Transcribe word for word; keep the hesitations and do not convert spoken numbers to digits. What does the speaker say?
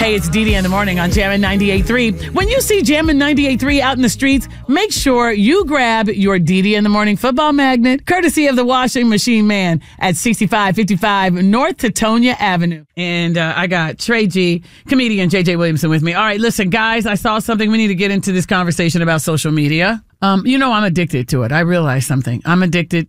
Hey, it's Dee Dee in the morning on Jammin' ninety-eight point three. When you see Jammin' ninety-eight point three out in the streets, make sure you grab your Dee Dee in the morning football magnet, courtesy of the washing machine man at sixty-five fifty-five North Tetonia Avenue. And uh, I got Trey G, comedian J J Williamson with me. All right, listen, guys, I saw something. We need to get into this conversation about social media. Um, you know, I'm addicted to it. I realized something. I'm addicted